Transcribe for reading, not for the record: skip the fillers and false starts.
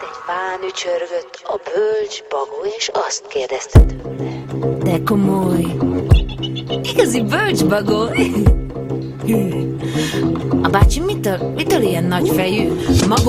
egy fán ücsörgött a bölcs bagó, és azt kérdezte tőle. De komoly, igazi bölcs bagó. A bácsi mitől ilyen nagyfejű? Maga